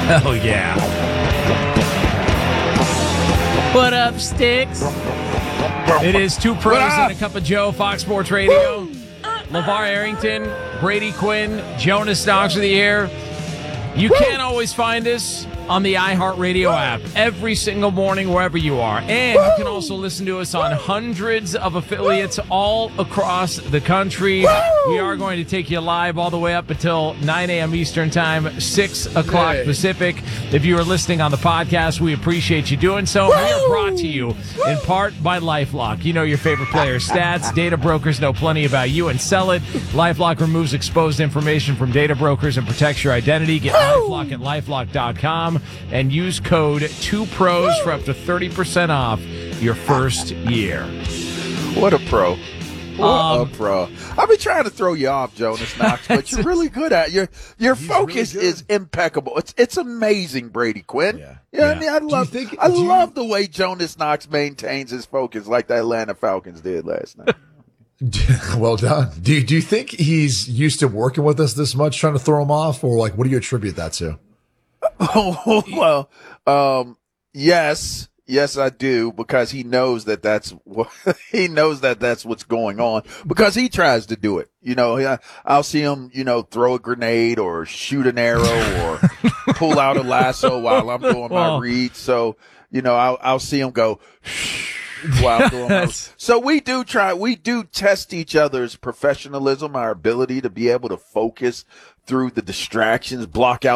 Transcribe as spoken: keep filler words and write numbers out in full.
Oh, yeah. What up, Sticks? It is Two Pros and a Cup of Joe, Fox Sports Radio. LeVar Arrington, Brady Quinn, Jonas Knox with you here. You can't always find us on the iHeartRadio app every single morning wherever you are. And you can also listen to us on hundreds of affiliates all across the country. We are going to take you live all the way up until nine a.m. Eastern Time, six o'clock Hey. Pacific. If you are listening on the podcast, we appreciate you doing so. We are brought to you in part by LifeLock. You know your favorite players' stats. Data brokers know plenty about you and sell it. LifeLock removes exposed information from data brokers and protects your identity. Get LifeLock at LifeLock dot com and use code two pros for up to thirty percent off your first year. What a pro. What Um, a pro. I've been trying to throw you off, Jonas Knox, but you're really good at it. Your your He's focus really good. is impeccable. It's it's amazing, Brady Quinn. Yeah. You know what I Yeah. mean? I love think- I do you- love the way Jonas Knox maintains his focus like the Atlanta Falcons did last night. Well done. Do you, do you think he's used to working with us this much, trying to throw him off, or like what do you attribute that to? Oh, well, um, yes, yes, I do, because he knows that that's what he knows that that's what's going on, because he tries to do it. You know, I- I'll see him, you know, throw a grenade or shoot an arrow or pull out a lasso while I'm doing my Well- read. So, you know, I'll, I'll see him go while I'm doing my, so we do try, we do test each other's professionalism, our ability to be able to focus through the distractions, block out